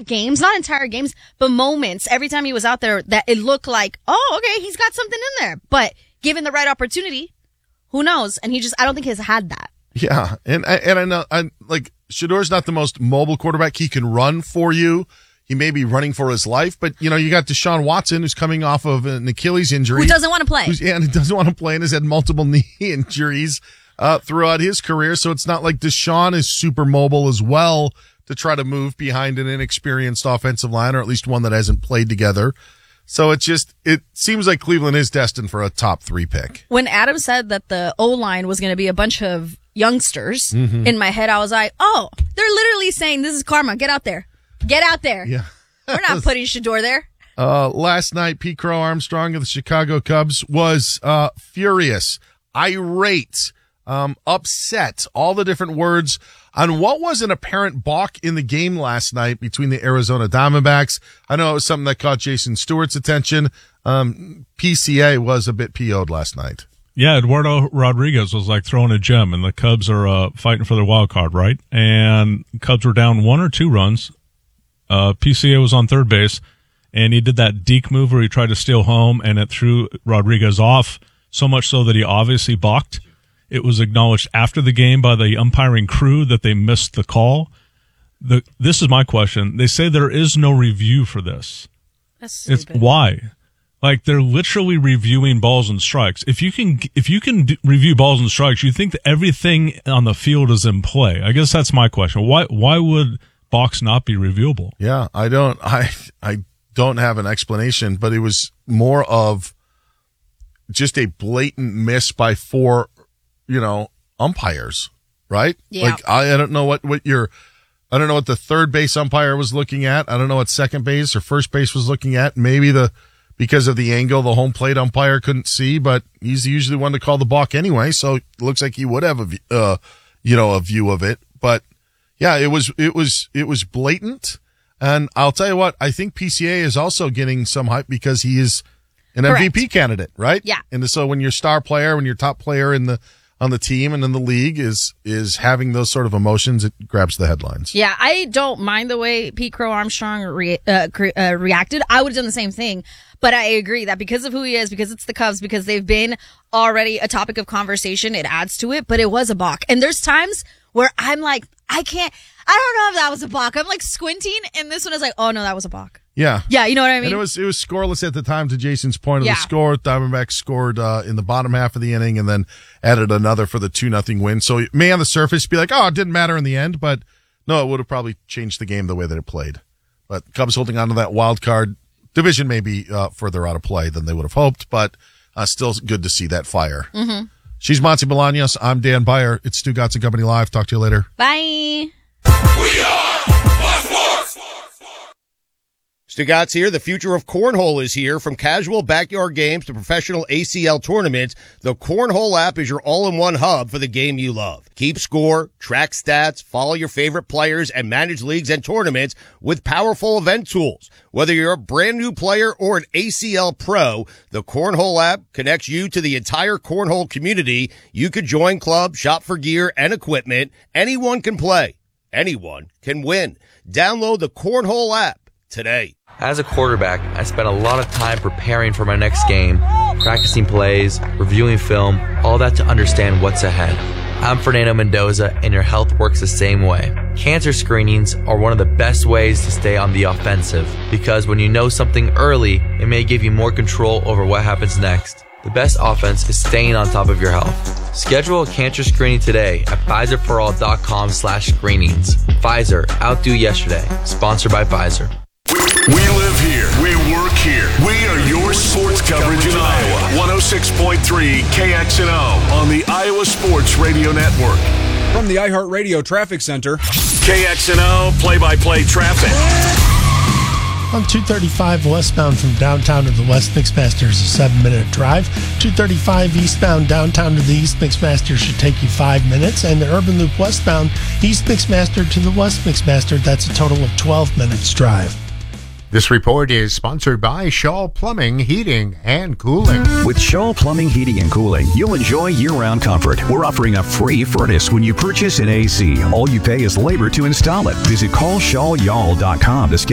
not games, not entire games, but moments every time he was out there that it looked like, oh, okay, he's got something in there. But given the right opportunity, who knows? And I don't think he's had that. Yeah. And I know, Shedor's not the most mobile quarterback. He can run for you. He may be running for his life, but you got Deshaun Watson, who's coming off of an Achilles injury. Who doesn't want to play. And he doesn't want to play and has had multiple knee injuries throughout his career. So it's not like Deshaun is super mobile as well to try to move behind an inexperienced offensive line, or at least one that hasn't played together. So it seems like Cleveland is destined for a top 3 pick. When Adam said that the O-line was going to be a bunch of youngsters, in my head I was like, oh, they're literally saying this is karma. Get out there. Get out there. Yeah. We're not putting Shedeur there. Last night, Pete Crow Armstrong of the Chicago Cubs was furious, irate, upset, all the different words on what was an apparent balk in the game last night between the Arizona Diamondbacks. I know it was something that caught Jason Stewart's attention. PCA was a bit PO'd last night. Yeah, Eduardo Rodriguez was like throwing a gem, and the Cubs are fighting for their wild card, right? And Cubs were down 1 or 2 runs. PCA was on third base, and he did that deke move where he tried to steal home, and it threw Rodriguez off, so much so that he obviously balked. It was acknowledged after the game by the umpiring crew that they missed the call. This is my question. They say there is no review for this. That's stupid. Why? Like, they're literally reviewing balls and strikes. If you can review balls and strikes, you think that everything on the field is in play. I guess that's my question. Why would balks not be reviewable? Yeah, I don't have an explanation, but it was more of just a blatant miss by 4, umpires, right? Yeah. Like, I don't know what I don't know what the third base umpire was looking at. I don't know what second base or first base was looking at. Maybe because of the angle, the home plate umpire couldn't see, but he's usually one to call the balk anyway. So it looks like he would have a view of it. But yeah, it was blatant. And I'll tell you what, I think PCA is also getting some hype because he is an MVP candidate, right? Yeah. And so when your star player, when your top player on the team and in the league is having those sort of emotions, it grabs the headlines. Yeah, I don't mind the way Pete Crow Armstrong reacted. I would have done the same thing. But I agree that because of who he is, because it's the Cubs, because they've been already a topic of conversation, it adds to it. But it was a balk. And there's times where I'm like, I don't know if that was a balk. I'm like squinting, and this one is like, oh no, that was a balk. Yeah. Yeah, you know what I mean? And it was scoreless at the time, to Jason's point of the score. Diamondbacks scored in the bottom half of the inning and then added another for the 2-0 win. So it may on the surface be like, oh, it didn't matter in the end, but no, it would have probably changed the game the way that it played. But Cubs holding on to that wild card division may be further out of play than they would have hoped, but still good to see that fire. Mm-hmm. She's Monty Bolaños. I'm Dan Beyer. It's Stu Gatz and Company Live. Talk to you later. Bye. We are Sports. Stu Gatz here. The future of cornhole is here. From casual backyard games to professional ACL tournaments, the Cornhole app is your all-in-one hub for the game you love. Keep score, track stats, follow your favorite players, and manage leagues and tournaments with powerful event tools. Whether you're a brand new player or an ACL pro, the Cornhole app connects you to the entire cornhole community. You could join clubs, shop for gear and equipment. Anyone can play. Anyone can win. Download the Cornhole app today. As a quarterback, I spent a lot of time preparing for my next game, practicing plays, reviewing film, all that to understand what's ahead. I'm Fernando Mendoza, and your health works the same way. Cancer screenings are one of the best ways to stay on the offensive, because when you know something early, it may give you more control over what happens next. The best offense is staying on top of your health. Schedule a cancer screening today at PfizerForAll.com/screenings. Pfizer, outdo yesterday. Sponsored by Pfizer. We live here. We work here. We are your sports coverage in Iowa. 106.3 KXNO on the Iowa Sports Radio Network. From the iHeartRadio Traffic Center. KXNO play-by-play traffic. On 235 westbound from downtown to the West Mixmaster is a 7-minute drive. 235 eastbound downtown to the East Mixmaster should take you 5 minutes. And the Urban Loop westbound East Mixmaster to the West Mixmaster, that's a total of 12 minutes drive. This report is sponsored by Shaw Plumbing, Heating, and Cooling. With Shaw Plumbing, Heating, and Cooling, you'll enjoy year-round comfort. We're offering a free furnace when you purchase an AC. All you pay is labor to install it. Visit callshawyall.com to schedule